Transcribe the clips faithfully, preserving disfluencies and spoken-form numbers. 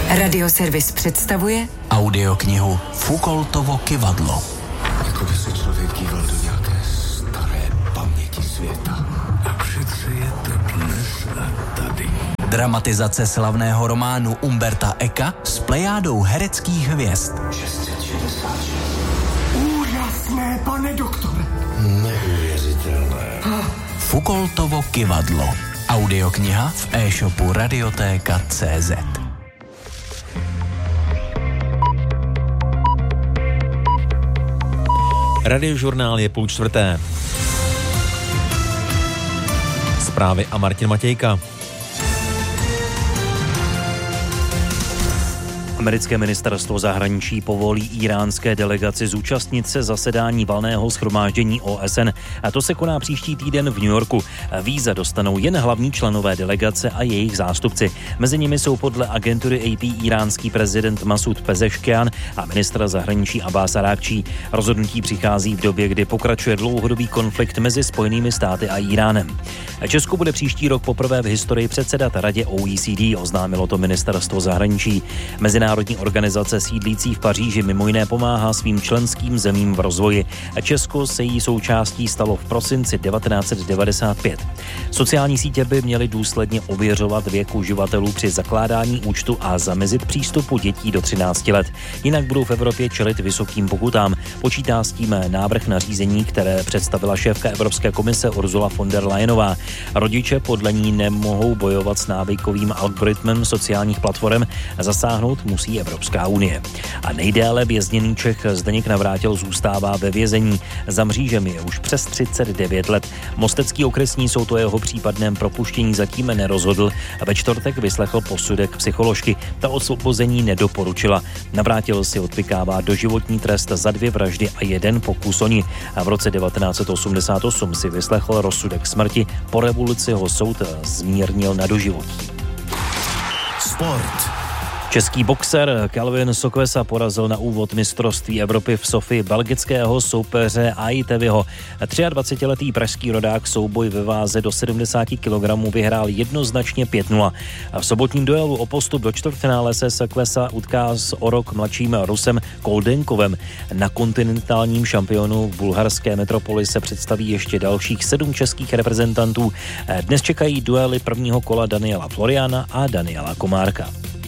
Radioservis představuje audioknihu Foucaultovo kyvadlo. Jako by se člověk díval do nějaké staré paměti světa. A přece je to dnes a tady. Dramatizace slavného románu Umberta Eka s plejádou hereckých hvězd. šest set šedesát šest. Úžasné, pane doktore. Neuvěřitelné. Foucaultovo kyvadlo. Audiokniha v e-shopu Radiotéka tečka cé zet. Radiožurnál je půl čtvrté. Zprávy a Martin Matějka. Americké ministerstvo zahraničí povolí íránské delegaci zúčastnit se zasedání valného shromáždění O S N. A to se koná příští týden v New Yorku. Víza dostanou jen hlavní členové delegace a jejich zástupci. Mezi nimi jsou podle agentury A P iránský prezident Masud Pezeškian a ministra zahraničí Abbas Arákčí. Rozhodnutí přichází v době, kdy pokračuje dlouhodobý konflikt mezi Spojenými státy a Íránem. Česko bude příští rok poprvé v historii předsedat Radě O E C D, oznámilo to ministerstvo zahraničí. Mezinárodní organizace sídlící v Paříži mimo jiné pomáhá svým členským zemím v rozvoji. Česko se jí součástí stalo v prosinci devatenáct set devadesát pět. Sociální sítě by měly důsledně ověřovat věk uživatelů při zakládání účtu a zamezit přístupu dětí do třinácti let. Jinak budou v Evropě čelit vysokým pokutám. Počítá s tím návrh nařízení, které představila šéfka Evropské komise Ursula von der Leyenová. Rodiče podle ní nemohou bojovat s návykovým algoritmem sociálních platform, zasáhnout musí Evropská unie. A nejdéle vězněný Čech Zdeněk Navrátil zůstává ve vězení. Za mřížemi je už přes třicet devět let. Mostecký okresní soud o jeho případném propuštění zatím nerozhodl a ve čtvrtek vyslechl posudek psycholožky. Ta osvobození nedoporučila. Navrátil si odpykává doživotní trest za dvě vraždy a jeden pokus o ni. A v roce devatenáct set osmdesát osm si vyslechl rozsudek smrti. Po revoluci ho soud zmírnil na doživotí. Sport. Český boxer Kelvin Sokvesa porazil na úvod mistrovství Evropy v Sofii belgického soupeře Aiteviho. dvacetiletý pražský rodák souboj ve váze do sedmdesát kilogramů vyhrál jednoznačně pět nula. V sobotním duelu o postup do čtvrtfinále se Sokvesa utká s o rok mladším Rusem Koldenkovem. Na kontinentálním šampionu v bulharské metropoli se představí ještě dalších sedm českých reprezentantů. Dnes čekají duely prvního kola Daniela Floriana a Daniela Komárka.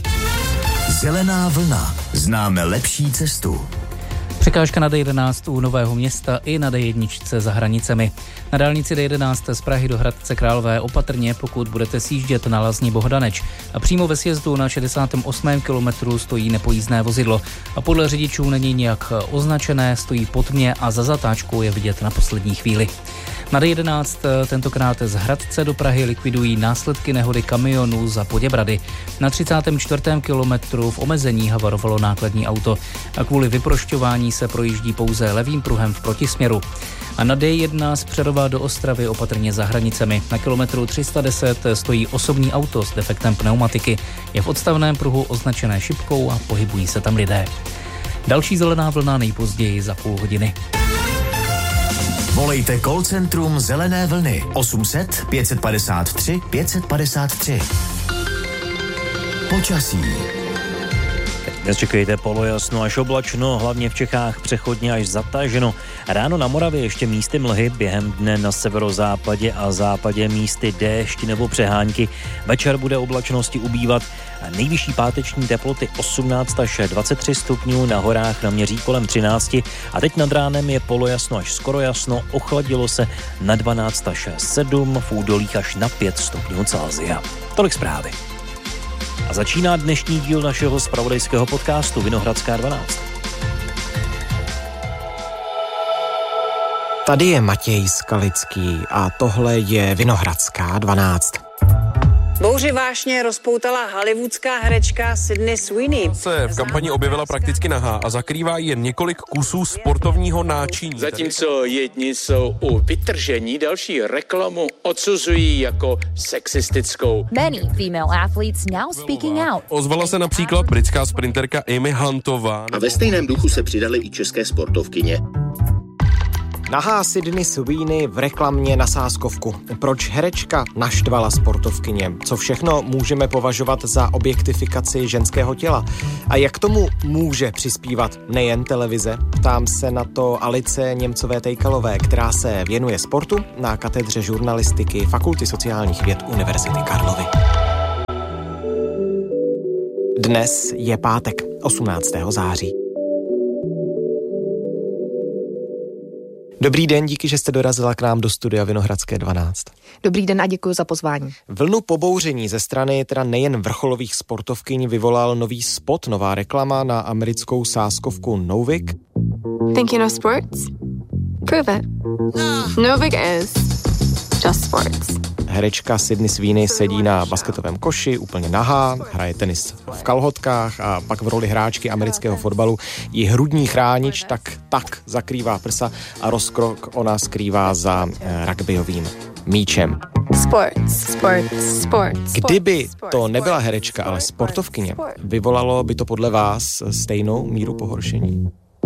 Zelená vlna. Známe lepší cestu. Překážka na D jedenáct u Nového Města i na D jedna za hranicemi. Na dálnici D jedenáct z Prahy do Hradce Králové opatrně, pokud budete sjíždět na Lazní Bohdaneč. A přímo ve sjezdu na šedesátém osmém kilometru stojí nepojízdné vozidlo. A podle řidičů není nijak označené, stojí pod mě a za zatáčkou je vidět na poslední chvíli. Na D jedenáct tentokrát z Hradce do Prahy likvidují následky nehody kamionů za Poděbrady. Na třicátém čtvrtém kilometru v omezení havarovalo nákladní auto a kvůli vyprošťování se projíždí pouze levým pruhem v protisměru. A na D jedna z Přerova do Ostravy opatrně za hranicemi. Na kilometru tři sta deset stojí osobní auto s defektem pneumatiky. Je v odstavném pruhu označené šipkou a pohybují se tam lidé. Další zelená vlna nejpozději za půl hodiny. Volejte call centrum Zelené vlny osm set pět padesát tři pět padesát tři. Počasí. Dnes čekejte polojasno až oblačno, hlavně v Čechách přechodně až zataženo. Ráno na Moravě ještě místy mlhy, během dne na severozápadě a západě místy déšť nebo přehánky. Večer bude oblačnosti ubývat. Nejvyšší páteční teploty osmnáct až dvacet tři stupňů, na horách naměří kolem třináct. A teď nad ránem je polojasno až skoro jasno, ochladilo se na dvanáct až sedm, v údolích až na pět stupňů Celsia. Tolik zprávy. A začíná dnešní díl našeho zpravodajského podcastu Vinohradská dvanáct. Tady je Matěj Skalický a tohle je Vinohradská dvanáct. Bouři vášně rozpoutala hollywoodská herečka Sydney Sweeney. Se v kampani objevila prakticky nahá a zakrývá jen několik kusů sportovního náčiní. Zatímco jedni jsou u vytržení, další reklamu odsuzují jako sexistickou. Many female athletes now speaking out. Ozvala se například britská sprinterka Amy Huntová. A ve stejném duchu se přidaly i české sportovkyně. Nahá Sydney Sweeney v reklamě na sázkovku. Proč herečka naštvala sportovkyně? Co všechno můžeme považovat za objektifikaci ženského těla? A jak tomu může přispívat nejen televize? Ptám se na to Alice Němcové-Tejkalové, která se věnuje sportu na katedře žurnalistiky Fakulty sociálních věd Univerzity Karlovy. Dnes je pátek, osmnáctého září. Dobrý den, díky, že jste dorazila k nám do studia Vinohradské dvanáct. Dobrý den a děkuji za pozvání. Vlnu pobouření ze strany teda nejen vrcholových sportovkyň vyvolal nový spot, nová reklama na americkou sázkovku Novik. Thinking of sports? Prove it. Novik is just sports. Herečka Sydney Sweeney sedí na basketovém koši, úplně nahá, hraje tenis v kalhotkách a pak v roli hráčky amerického fotbalu ji hrudní chránič tak tak zakrývá prsa a rozkrok ona skrývá za eh, rugbyovým míčem. Sports, sports, sports. Kdyby to nebyla herečka, ale sportovkyně, vyvolalo by to podle vás stejnou míru pohoršení?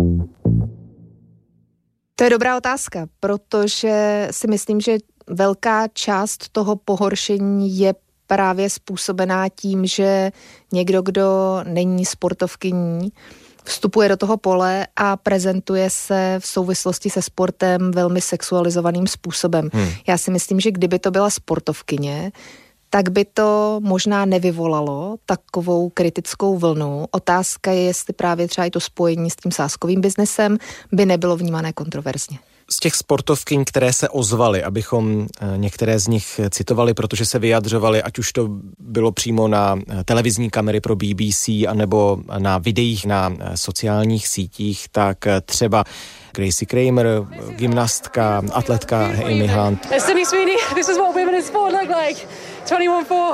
To je dobrá otázka, protože si myslím, že velká část toho pohoršení je právě způsobená tím, že někdo, kdo není sportovkyní, vstupuje do toho pole a prezentuje se v souvislosti se sportem velmi sexualizovaným způsobem. Hmm. Já si myslím, že kdyby to byla sportovkyně, tak by to možná nevyvolalo takovou kritickou vlnu. Otázka je, jestli právě třeba i to spojení s tím sázkovým biznesem by nebylo vnímané kontroverzně. Z těch sportovkyň, které se ozvaly, abychom některé z nich citovali, protože se vyjadřovali, ať už to bylo přímo na televizní kamery pro B B C, anebo na videích na sociálních sítích, tak třeba Gracie Kramer, gymnastka, atletka Amy Hunt. Sydney Sweeney, this is what women in sport look like. twenty-one four,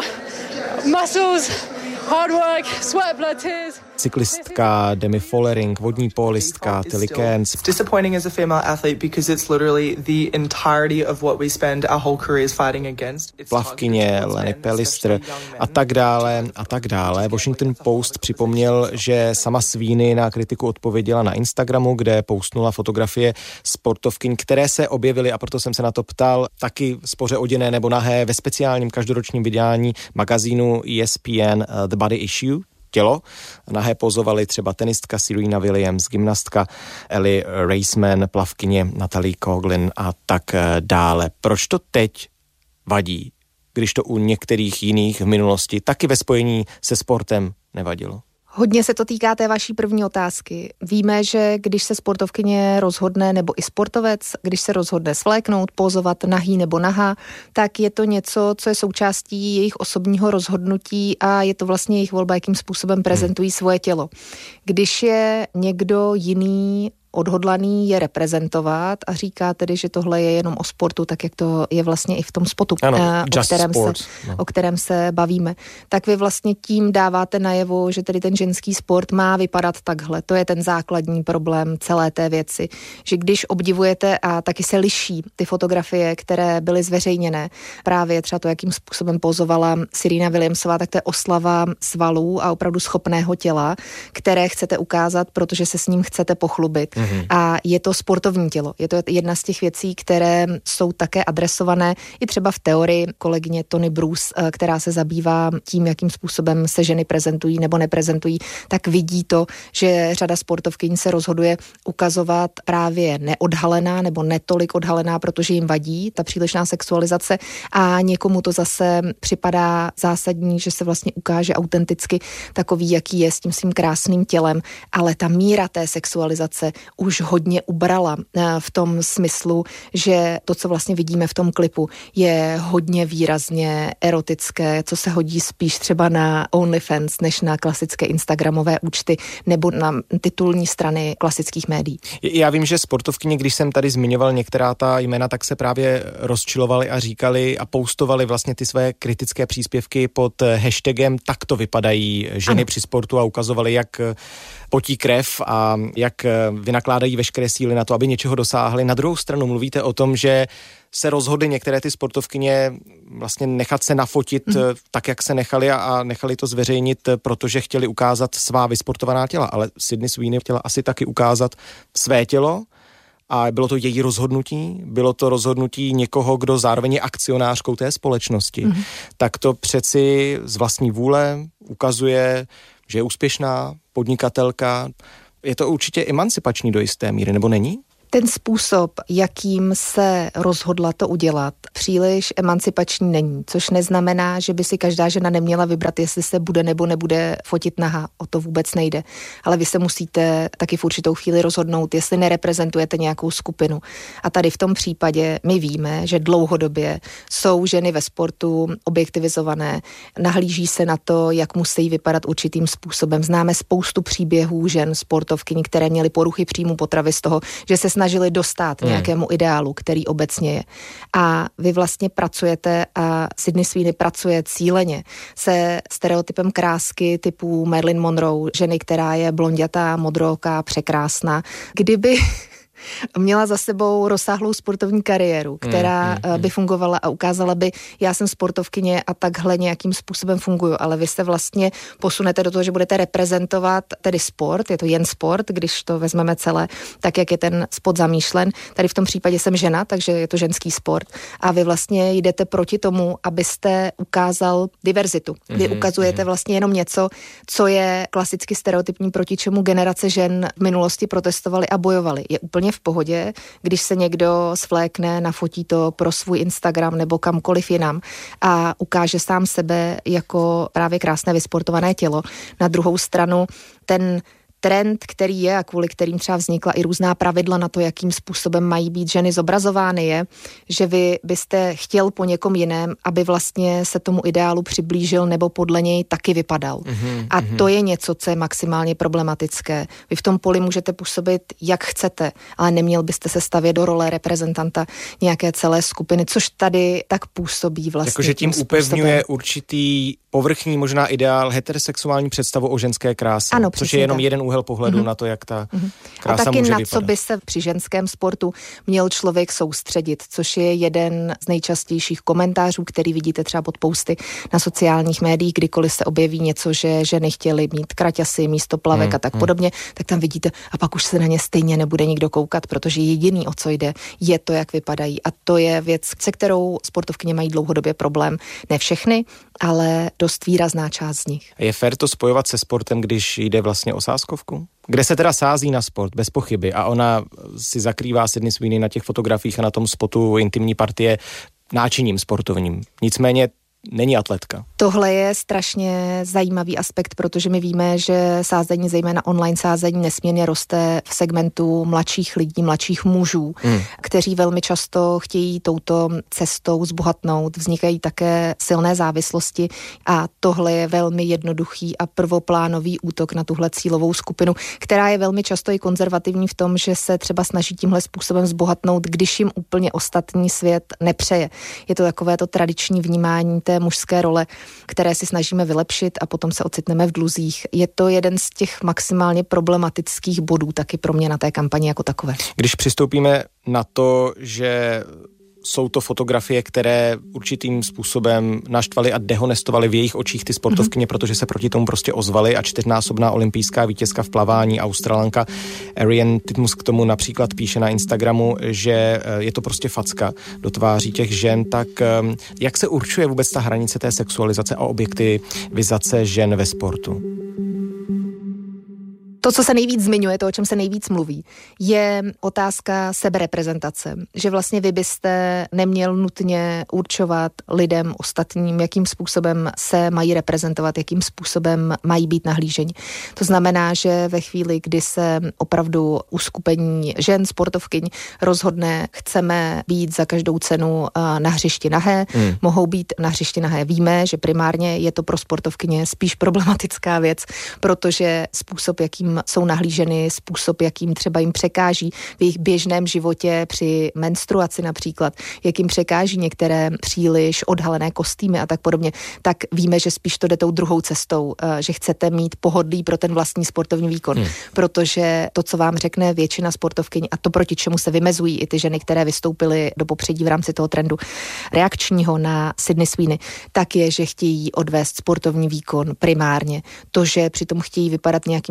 muscles, hard work, sweat, blood, tears. Cyklistka Demi Follering, vodní pólistka Tilly Cairns. It's disappointing as a female athlete because it's literally the entirety of what we spend our whole careers fighting against. Plavkyně Lenny Pellister a tak dále a tak dále. Washington Post připomněl, že sama Sweeney na kritiku odpověděla na Instagramu, kde postnula fotografie sportovkyň, které se objevily, a proto jsem se na to ptal, taky spoře oděné nebo nahé ve speciálním každoročním vydání magazínu E S P N uh, The Body Issue. Tělo. Nahé pozovaly třeba tenistka Serena Williams, gymnastka Ellie Raceman, plavkyně Natalie Coughlin a tak dále. Proč to teď vadí, když to u některých jiných v minulosti taky ve spojení se sportem nevadilo? Hodně se to týká té vaší první otázky. Víme, že když se sportovkyně rozhodne, nebo i sportovec, když se rozhodne svléknout, pozovat nahý nebo nahá, tak je to něco, co je součástí jejich osobního rozhodnutí a je to vlastně jejich volba, jakým způsobem prezentují svoje tělo. Když je někdo jiný odhodlaný je reprezentovat a říká tedy, že tohle je jenom o sportu, tak jak to je vlastně i v tom spotu, ano, o, kterém se, no. o kterém se bavíme. Tak vy vlastně tím dáváte najevo, že tedy ten ženský sport má vypadat takhle. To je ten základní problém celé té věci. Že když obdivujete a taky se liší ty fotografie, které byly zveřejněné, právě třeba to, jakým způsobem pozovala Serena Williamsová, tak to je oslava svalů a opravdu schopného těla, které chcete ukázat, protože se s ním chcete pochlubit. A je to sportovní tělo. Je to jedna z těch věcí, které jsou také adresované i třeba v teorii kolegyně Tony Bruce, která se zabývá tím, jakým způsobem se ženy prezentují nebo neprezentují, tak vidí to, že řada sportovkyň se rozhoduje ukazovat právě neodhalená nebo netolik odhalená, protože jim vadí ta přílišná sexualizace a někomu to zase připadá zásadní, že se vlastně ukáže autenticky takový, jaký je s tím svým krásným tělem, ale ta míra té sexualizace už hodně ubrala v tom smyslu, že to, co vlastně vidíme v tom klipu, je hodně výrazně erotické, co se hodí spíš třeba na OnlyFans, než na klasické instagramové účty nebo na titulní strany klasických médií. Já vím, že sportovkyně, když jsem tady zmiňoval některá ta jména, tak se právě rozčilovali a říkali a postovali vlastně ty své kritické příspěvky pod hashtagem "Tak to vypadají ženy ano. při sportu" a ukazovali, jak potí krev a jak vynakládají veškeré síly na to, aby něčeho dosáhli. Na druhou stranu mluvíte o tom, že se rozhodly některé ty sportovkyně vlastně nechat se nafotit mm. tak, jak se nechali a, a nechali to zveřejnit, protože chtěli ukázat svá vysportovaná těla. Ale Sydney Sweeney chtěla asi taky ukázat své tělo a bylo to její rozhodnutí, bylo to rozhodnutí někoho, kdo zároveň je akcionářkou té společnosti, mm. tak to přeci z vlastní vůle ukazuje, že je úspěšná podnikatelka. Je to určitě emancipační do jisté míry, nebo není? Ten způsob, jakým se rozhodla to udělat, příliš emancipační není, což neznamená, že by si každá žena neměla vybrat, jestli se bude nebo nebude fotit nahá. O to vůbec nejde. Ale vy se musíte taky v určitou chvíli rozhodnout, jestli nereprezentujete nějakou skupinu. A tady v tom případě my víme, že dlouhodobě jsou ženy ve sportu objektivizované, nahlíží se na to, jak musí vypadat určitým způsobem. Známe spoustu příběhů žen sportovkyň, které měly poruchy příjmu potravy z toho, že se snažili dostat hmm. nějakému ideálu, který obecně je. A vy vlastně pracujete a Sydney Sweeney pracuje cíleně se stereotypem krásky typu Marilyn Monroe, ženy, která je blondětá, modrooká, překrásná. Kdyby měla za sebou rozsáhlou sportovní kariéru, která mm, mm, by fungovala a ukázala by, já jsem sportovkyně a takhle nějakým způsobem funguju, ale vy se vlastně posunete do toho, že budete reprezentovat tedy sport, je to jen sport, když to vezmeme celé, tak jak je ten sport zamýšlen. Tady v tom případě jsem žena, takže je to ženský sport a vy vlastně jdete proti tomu, abyste ukázal diverzitu. Vy mm, ukazujete mm. vlastně jenom něco, co je klasicky stereotypní, proti čemu generace žen v minulosti protestovaly a bojovaly. Je úplně v pohodě, když se někdo svlékne, nafotí to pro svůj Instagram nebo kamkoliv jinam a ukáže sám sebe jako právě krásné vysportované tělo. Na druhou stranu ten trend, který je a kvůli kterým třeba vznikla i různá pravidla na to, jakým způsobem mají být ženy zobrazovány, je, že vy byste chtěl po někom jiném, aby vlastně se tomu ideálu přiblížil nebo podle něj taky vypadal. Mm-hmm. A to je něco, co je maximálně problematické. Vy v tom poli můžete působit, jak chcete, ale neměl byste se stavět do role reprezentanta nějaké celé skupiny, což tady tak působí vlastně. Jakože tím, tím upevňuje určitý povrchní možná ideál heterosexuální představu o ženské kráse, ano, což je jenom tak. jeden úhel pohledu mm-hmm. na to, jak ta krása a taky může na vypadat. Co by se při ženském sportu měl člověk soustředit, což je jeden z nejčastějších komentářů, který vidíte třeba pod posty na sociálních médiích, kdykoliv se objeví něco, že ženy chtěly mít kraťasy místo plavek mm, a tak mm. podobně, tak tam vidíte a pak už se na ně stejně nebude nikdo koukat, protože jediný, o co jde, je to, jak vypadají. A to je věc, se kterou sportovkyně mají dlouhodobě problém. Ne všechny, ale dost výrazná část z nich. Je fér to spojovat se sportem, když jde vlastně o sázkovku? Kde se teda sází na sport, bez pochyby, a ona si zakrývá Sydney Sweeney na těch fotografiích a na tom spotu intimní partie náčiním sportovním. Nicméně není atletka. Tohle je strašně zajímavý aspekt, protože my víme, že sázení, zejména online sázení, nesmírně roste v segmentu mladších lidí, mladších mužů, hmm. kteří velmi často chtějí touto cestou zbohatnout. Vznikají také silné závislosti a tohle je velmi jednoduchý a prvoplánový útok na tuhle cílovou skupinu, která je velmi často i konzervativní v tom, že se třeba snaží tímhle způsobem zbohatnout, když jim úplně ostatní svět nepřeje. Je to takové to tradiční vnímání té mužské role, které si snažíme vylepšit a potom se ocitneme v dluzích. Je to jeden z těch maximálně problematických bodů taky pro mě na té kampani jako takové. Když přistoupíme na to, že jsou to fotografie, které určitým způsobem naštvaly a dehonestovaly v jejich očích ty sportovkyně, mm-hmm. protože se proti tomu prostě ozvaly a čtyřnásobná olympijská vítězka v plavání Australanka Ariane Titmus k tomu například píše na Instagramu, že je to prostě facka do tváří těch žen, tak jak se určuje vůbec ta hranice té sexualizace a objektivizace žen ve sportu? To, co se nejvíc zmiňuje, to, o čem se nejvíc mluví, je otázka sebereprezentace. Že vlastně vy byste neměl nutně určovat lidem ostatním, jakým způsobem se mají reprezentovat, jakým způsobem mají být nahlíženi. To znamená, že ve chvíli, kdy se opravdu uskupení žen, sportovkyň rozhodne, chceme být za každou cenu na hřišti nahé, hmm. mohou být na hřišti nahé. Víme, že primárně je to pro sportovkyně spíš problematická věc, protože způsob, jakým jsou nahlíženy, způsob, jakým třeba jim překáží v jejich běžném životě při menstruaci například, jakým překáží některé příliš odhalené kostýmy a tak podobně, tak víme, že spíš to jde tou druhou cestou, že chcete mít pohodlí pro ten vlastní sportovní výkon, hmm. protože to, co vám řekne většina sportovkyň a to, proti čemu se vymezují i ty ženy, které vystoupily do popředí v rámci toho trendu reakčního na Sydney Sweeney, tak je, že chtějí odvést sportovní výkon primárně. To, že přitom chtějí vypadat nějakým způsobem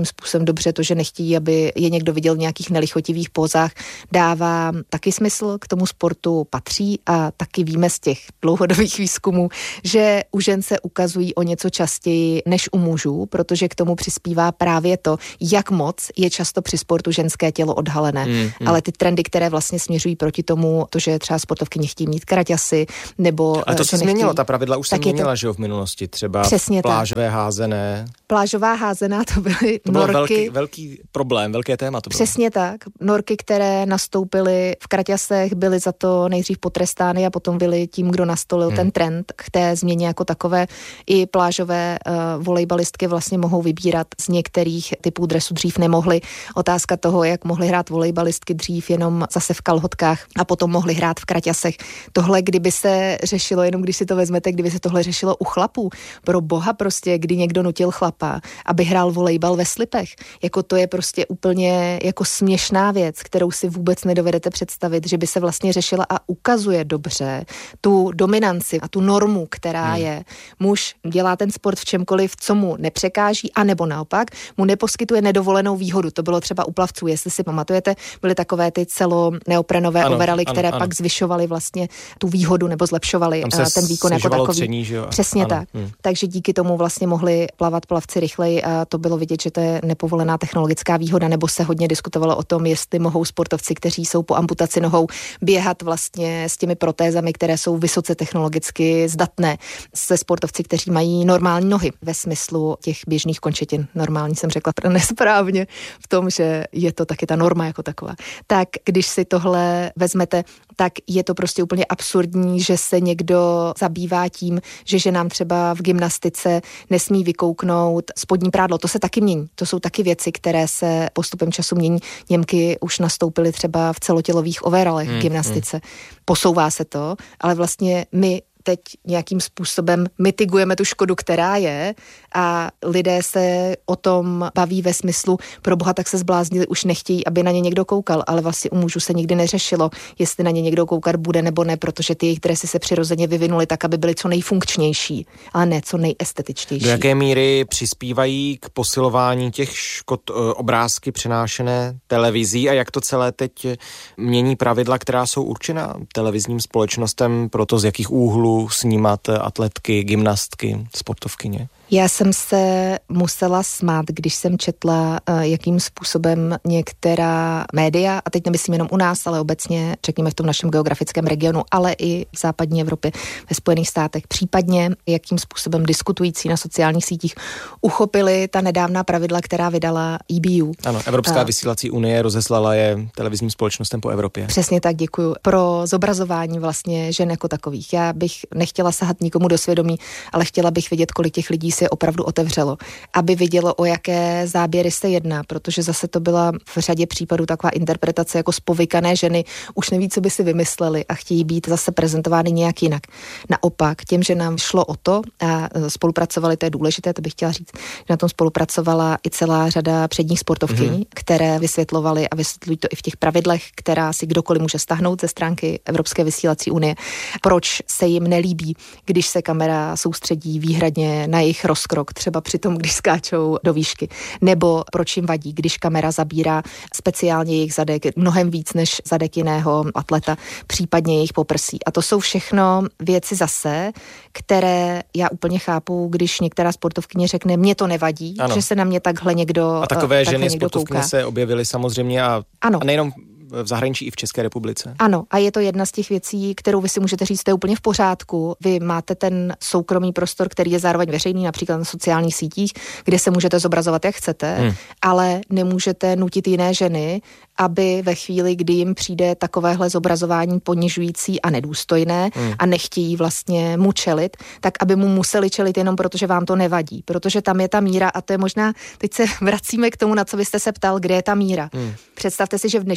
dobře, to, že nechtějí, aby je někdo viděl v nějakých nelichotivých pózách, dává taky smysl, k tomu sportu patří a taky víme z těch dlouhodobých výzkumů, že u žen se ukazují o něco častěji než u mužů, protože k tomu přispívá právě to, jak moc je často při sportu ženské tělo odhalené. Mm, mm. Ale ty trendy, které vlastně směřují proti tomu, to, že třeba sportovky nechtějí mít kraťasy, nebo... Ale to se nechtějí... změnilo, ta pravidla už se měnila, to... že jo, v minulosti, třeba Přesně plážové tak. házené. Plážová házená, to byly to bylo norky. Velký, velký problém, velké téma to bylo. Přesně tak. Norky, které nastoupily v kraťasech, byly za to nejdřív potrestány a potom byly tím, kdo nastolil hmm. ten trend k té změně jako takové. I plážové uh, volejbalistky vlastně mohou vybírat z některých typů dresu, dřív nemohly. Otázka toho, jak mohly hrát volejbalistky dřív jenom zase v kalhotkách a potom mohly hrát v kraťasech. Tohle, kdyby se řešilo, jenom když si to vezmete, kdyby se tohle řešilo u chlapů, pro boha prostě, kdy někdo nutil chlapa, aby hrál volejbal ve slipech. Jako to je prostě úplně jako směšná věc, kterou si vůbec nedovedete představit, že by se vlastně řešila a ukazuje dobře tu dominanci a tu normu, která hmm. je. Muž dělá ten sport v čemkoliv, co mu nepřekáží, anebo naopak mu neposkytuje nedovolenou výhodu. To bylo třeba u plavců, jestli si pamatujete, byly takové ty celo neoprenové ano, overaly, které ano, ano. pak zvyšovaly vlastně tu výhodu nebo zlepšovaly ten výkon jako takový. Tření, že jo? Přesně ano. tak. Hmm. Takže díky tomu vlastně mohli plavat plavci rychleji a to bylo vidět, že to je nepovolená technologická výhoda, nebo se hodně diskutovalo o tom, jestli mohou sportovci, kteří jsou po amputaci nohou, běhat vlastně s těmi protézami, které jsou vysoce technologicky zdatné, se sportovci, kteří mají normální nohy ve smyslu těch běžných končetin. Normální jsem řekla nesprávně v tom, že je to taky ta norma jako taková. Tak když si tohle vezmete, tak je to prostě úplně absurdní, že se někdo zabývá tím, že ženám třeba v gymnastice nesmí vykouknout spodní prádlo. To se taky mění. To jsou taky věci, které se postupem času mění. Němky už nastoupily třeba v celotělových overalech v gymnastice. Hmm. Posouvá se to, ale vlastně my teď nějakým způsobem mitigujeme tu škodu, která je a lidé se o tom baví ve smyslu, pro boha tak se zbláznili, už nechtějí, aby na ně někdo koukal, ale vlastně u mužů se nikdy neřešilo, jestli na ně někdo koukat bude nebo ne, protože ty jejich dresy se přirozeně vyvinuly tak, aby byly co nejfunkčnější, ale ne co nejestetičtější. Do jaké míry přispívají k posilování těch škod obrázky přenášené televizí a jak to celé teď mění pravidla, která jsou určena televizním společnostem pro to, z jakých úhlů snímat atletky, gymnastky, sportovkyně? Já jsem se musela smát, když jsem četla, jakým způsobem některá média, a teď nemyslím jenom u nás, ale obecně, řekněme v tom našem geografickém regionu, ale i v západní Evropě, ve Spojených státech, případně jakým způsobem diskutující na sociálních sítích uchopili ta nedávná pravidla, která vydala E B U. Ano, Evropská a... vysílací unie rozeslala je televizním společnostem po Evropě. Přesně tak, děkuju. Pro zobrazování vlastně žen jako takových. Já bych nechtěla sahat nikomu do svědomí, ale chtěla bych vidět, kolik těch lidí si je opravdu otevřelo, aby vidělo, o jaké záběry se jedná, protože zase to byla v řadě případů taková interpretace jako spovykané ženy, už neví, co by si vymysleli a chtějí být zase prezentovány nějak jinak. Naopak, těm, že nám šlo o to a spolupracovali, to je důležité, to bych chtěla říct, že na tom spolupracovala i celá řada předních sportovkyň, mm-hmm. které vysvětlovaly a vysvětlují to i v těch pravidlech, která si kdokoliv může stáhnout ze stránky Evropské vysílací unie, proč se jim nelíbí, když se kamera soustředí výhradně na jejich rozkrok, třeba při tom, když skáčou do výšky, nebo proč jim vadí, když kamera zabírá speciálně jejich zadek mnohem víc než zadek jiného atleta, případně jejich poprsí. A to jsou všechno věci zase, které já úplně chápu, když některá sportovkyně řekne, mně to nevadí, ano. že se na mě takhle někdo A takové takhle ženy sportovkyně se objevily samozřejmě a, a nejenom v zahraničí i v České republice. Ano, a je to jedna z těch věcí, kterou vy si můžete říct, to je úplně v pořádku. Vy máte ten soukromý prostor, který je zároveň veřejný, například na sociálních sítích, kde se můžete zobrazovat, jak chcete, hmm. ale nemůžete nutit jiné ženy, aby ve chvíli, kdy jim přijde takovéhle zobrazování ponižující a nedůstojné hmm. a nechtějí vlastně mu čelit, tak aby mu museli čelit jenom proto, že vám to nevadí. Protože tam je ta míra a to je možná, teď se vracíme k tomu, na co vy jste se ptal, kde je ta míra. Hmm. Představte si, že v dnešní době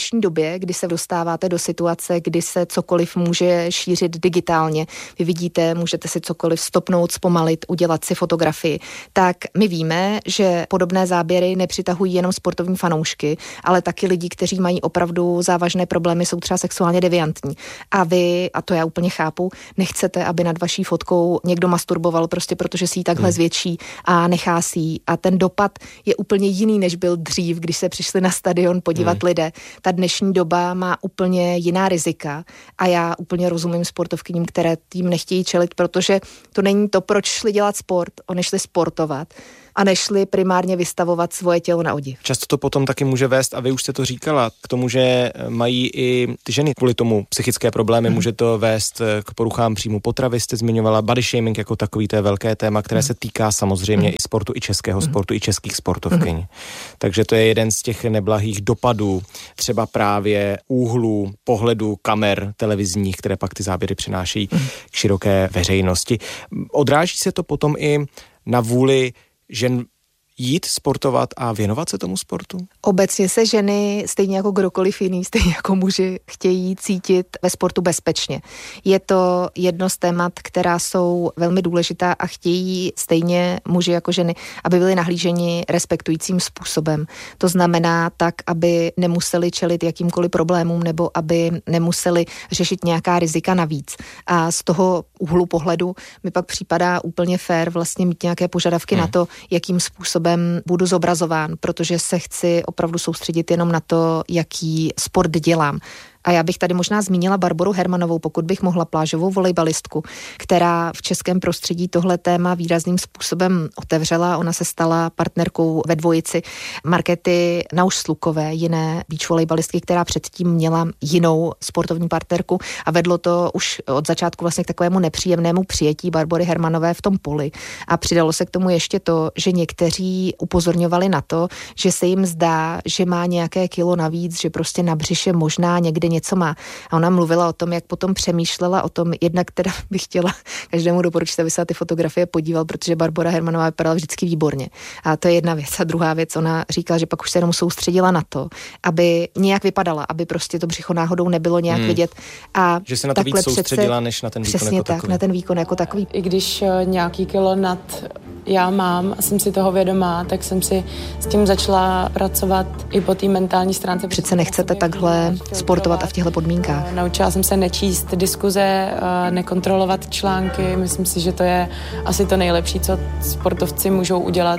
době, kdy se dostáváte do situace, kdy se cokoliv může šířit digitálně, vy vidíte, můžete si cokoliv stopnout, zpomalit, udělat si fotografii, tak my víme, že podobné záběry nepřitahují jenom sportovní fanoušky, ale taky lidi, kteří mají opravdu závažné problémy, jsou třeba sexuálně deviantní. A vy, a to já úplně chápu, nechcete, aby nad vaší fotkou někdo masturboval prostě protože si ji takhle hmm. zvětší a nechá si ji. A ten dopad je úplně jiný, než byl dřív, když se přišli na stadion podívat hmm. lidé. Ta dnešní doba má úplně jiná rizika a já úplně rozumím sportovkyním, které tím nechtějí čelit, protože to není to, proč šli dělat sport, oni šli sportovat a nešli primárně vystavovat svoje tělo na odiv. Často to potom taky může vést, a vy už jste to říkala, k tomu, že mají i ty ženy kvůli tomu psychické problémy, hmm. může to vést k poruchám příjmu potravy, jste zmiňovala body shaming jako takový, to je velké téma, které hmm. se týká samozřejmě hmm. i sportu, i českého hmm. sportu, i českých sportovkyň. Hmm. Takže to je jeden z těch neblahých dopadů, třeba právě úhlů, pohledu kamer televizních, které pak ty záběry přinášejí hmm. k široké veřejnosti. Odráží se to potom i na vůli žen jít sportovat a věnovat se tomu sportu? Obecně se ženy, stejně jako kdokoliv jiný, stejně jako muži, chtějí cítit ve sportu bezpečně. Je to jedno z témat, která jsou velmi důležitá a chtějí stejně muži jako ženy, aby byli nahlíženi respektujícím způsobem. To znamená tak, aby nemuseli čelit jakýmkoliv problémům nebo aby nemuseli řešit nějaká rizika navíc. A z toho úhlu pohledu mi pak připadá úplně fér vlastně mít nějaké požadavky hmm. na to, jakým způsobem budu zobrazován, protože se chci opravdu soustředit jenom na to, jaký sport dělám. A já bych tady možná zmínila Barboru Hermanovou, pokud bych mohla, plážovou volejbalistku, která v českém prostředí tohle téma výrazným způsobem otevřela. Ona se stala partnerkou ve dvojici Markety Nauš-Slukové, jiné beach volejbalistky, která předtím měla jinou sportovní partnerku a vedlo to už od začátku vlastně k takovému nepříjemnému přijetí Barbory Hermanové v tom poli. A přidalo se k tomu ještě to, že někteří upozorňovali na to, že se jim zdá, že má nějaké kilo navíc, že prostě na břiše možná někde něco má. A ona mluvila o tom, jak potom přemýšlela o tom, jednak teda bych chtěla každému doporučit, aby se na ty fotografie podíval, protože Barbora Hermanová vypadala vždycky výborně. A to je jedna věc. A druhá věc, ona říkala, že pak už se jenom soustředila na to, aby nějak vypadala, aby prostě to břicho náhodou nebylo nějak hmm. vidět. A že se na to víc soustředila, než na ten výkon přesně jako tak, takový. na ten výkon jako takový. I když nějaký kilo nad já mám a jsem si toho vědomá, tak jsem si s tím začala pracovat i po té mentální stránce. Přece nechcete takhle sportovat a v těchto podmínkách. Naučila jsem se nečíst diskuze, nekontrolovat články. Myslím si, že to je asi to nejlepší, co sportovci můžou udělat.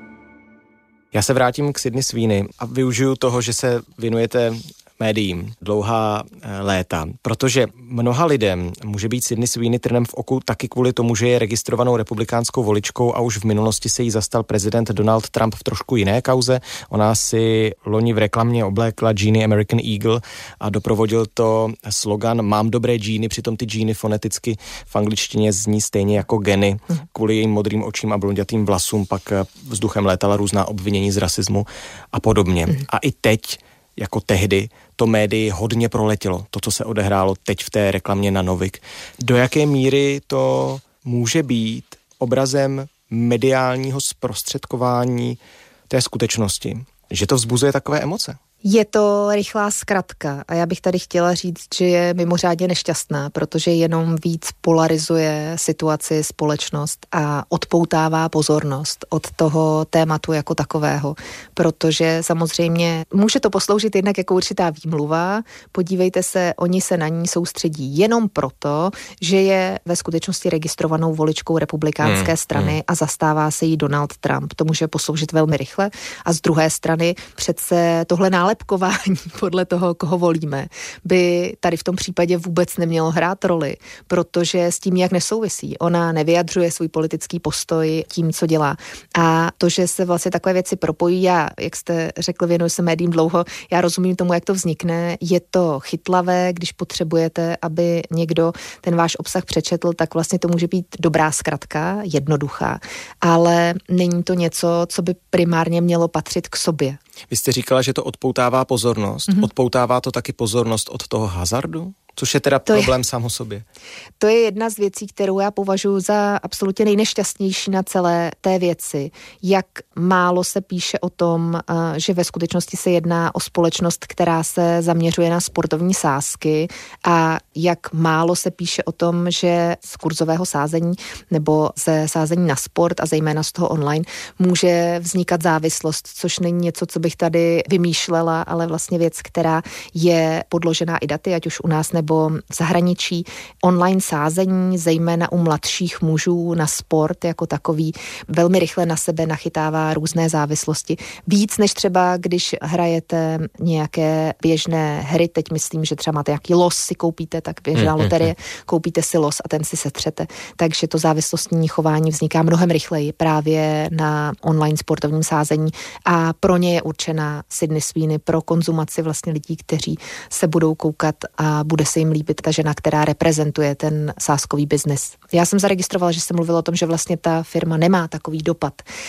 Já se vrátím k Sydney Sweeney a využiju toho, že se věnujete médiím dlouhá léta, protože mnoha lidem může být Sydney Sweeney trnem v oku taky kvůli tomu, že je registrovanou republikánskou voličkou a už v minulosti se jí zastal prezident Donald Trump v trošku jiné kauze. Ona si loni v reklamě oblékla džíny American Eagle a doprovodil to slogan Mám dobré džíny, přitom ty džíny foneticky v angličtině zní stejně jako geny. Kvůli jejím modrým očím a blondětým vlasům pak vzduchem létala různá obvinění z rasismu a podobně. A i teď jako tehdy to médii hodně proletělo, to, co se odehrálo teď v té reklamě na Novik. Do jaké míry to může být obrazem mediálního zprostředkování té skutečnosti, že to vzbuzuje takové emoce? Je to rychlá zkratka a já bych tady chtěla říct, že je mimořádně nešťastná, protože jenom víc polarizuje situaci, společnost a odpoutává pozornost od toho tématu jako takového, protože samozřejmě může to posloužit jednak jako určitá výmluva. Podívejte se, oni se na ní soustředí jenom proto, že je ve skutečnosti registrovanou voličkou republikánské hmm, strany hmm. a zastává se jí Donald Trump. To může posloužit velmi rychle a z druhé strany přece tohle nálepkování podle toho, koho volíme, by tady v tom případě vůbec nemělo hrát roli, protože s tím nějak nesouvisí. Ona nevyjadřuje svůj politický postoj tím, co dělá. A to, že se vlastně takové věci propojí, já, jak jste řekl, věnuji se médiím dlouho, já rozumím tomu, jak to vznikne. Je to chytlavé, když potřebujete, aby někdo ten váš obsah přečetl, tak vlastně to může být dobrá zkratka, jednoduchá, ale není to něco, co by primárně mělo patřit k sobě. Vy jste říkala, že to odpoutává pozornost. Mm-hmm. Odpoutává to taky pozornost od toho hazardu? Což je teda to problém je, sám o sobě. To je jedna z věcí, kterou já považuji za absolutně nejnešťastnější na celé té věci. Jak málo se píše o tom, že ve skutečnosti se jedná o společnost, která se zaměřuje na sportovní sázky a jak málo se píše o tom, že z kurzového sázení nebo ze sázení na sport a zejména z toho online může vznikat závislost, což není něco, co bych tady vymýšlela, ale vlastně věc, která je podložená i daty, ať už u nás nebo v zahraničí. Online sázení, zejména u mladších mužů na sport jako takový, velmi rychle na sebe nachytává různé závislosti. Víc než třeba, když hrajete nějaké běžné hry, teď myslím, že třeba máte nějaký los, si koupíte, tak běžná mm, loterie, mm, koupíte si los a ten si setřete. Takže to závislostní chování vzniká mnohem rychleji právě na online sportovním sázení a pro ně je určena Sydney Sweeney pro konzumaci vlastně lidí, kteří se budou koukat a bude se jim líbit ta žena, která reprezentuje ten sázkový biznis. Já jsem zaregistrovala, že se mluvilo o tom, že vlastně ta firma nemá takový dopad